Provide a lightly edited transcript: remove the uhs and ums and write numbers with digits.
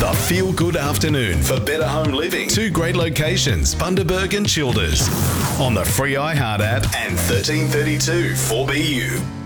The Feel Good Afternoon for better home living. 2 great locations, Bundaberg and Childers. On the free iHeart app and 1332 4BU.